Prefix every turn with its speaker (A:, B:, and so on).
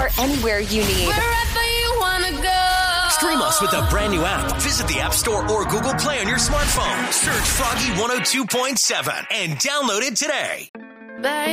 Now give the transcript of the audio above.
A: or anywhere you need.
B: Wherever you want to go.
C: Stream us with the brand new app. Visit the App Store or Google Play on your smartphone. Search Froggy 102.7 and download it today.
B: Baby.